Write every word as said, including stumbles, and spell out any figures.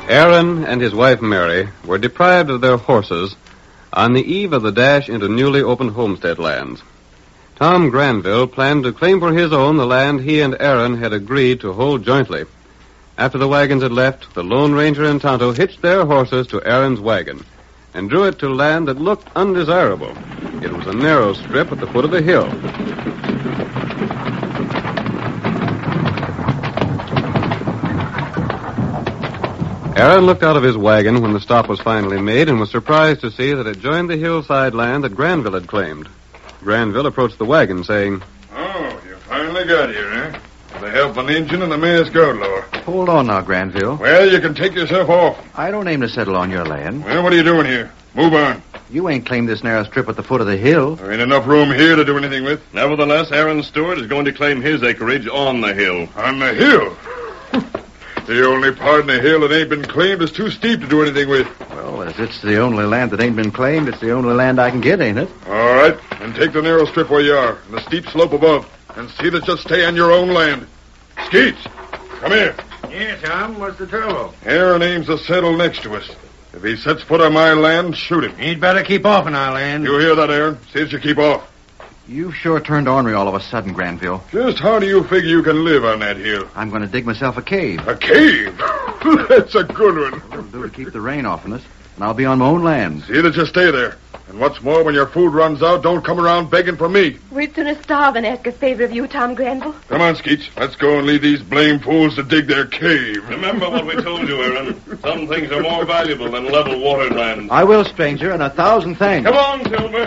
Aaron and his wife Mary were deprived of their horses on the eve of the dash into newly opened homestead lands. Tom Granville planned to claim for his own the land he and Aaron had agreed to hold jointly. After the wagons had left, the Lone Ranger and Tonto hitched their horses to Aaron's wagon and drew it to land that looked undesirable. It was a narrow strip at the foot of the hill. Aaron looked out of his wagon when the stop was finally made and was surprised to see that it joined the hillside land that Granville had claimed. Granville approached the wagon, saying, "Oh, you finally got here, eh? With the help of an engine and the mayor's guard law." Hold on now, Granville. Well, you can take yourself off. I don't aim to settle on your land. Well, what are you doing here? Move on. You ain't claimed this narrow strip at the foot of the hill. There ain't enough room here to do anything with. Nevertheless, Aaron Stewart is going to claim his acreage on the hill. On the hill? The only part in the hill that ain't been claimed is too steep to do anything with. Well, as it's the only land that ain't been claimed, it's the only land I can get, ain't it? All right, then take the narrow strip where you are, and the steep slope above, and see that you stay on your own land. Skeets, come here. Yeah, Tom, what's the trouble? Aaron aims to settle next to us. If he sets foot on my land, shoot him. He'd better keep off on our land. You hear that, Aaron? See that you keep off. You've sure turned ornery all of a sudden, Granville. Just how do you figure you can live on that hill? I'm going to dig myself a cave. A cave? That's a good one. It'll do to keep the rain off on us, and I'll be on my own land. See that you stay there. And what's more, when your food runs out, don't come around begging for me. We'd sooner starve than ask a favor of you, Tom Granville. Come on, Skeets. Let's go and leave these blame fools to dig their cave. Remember what we told you, Aaron. Some things are more valuable than level watered land. I will, stranger, and a thousand thanks. Come on, Silver.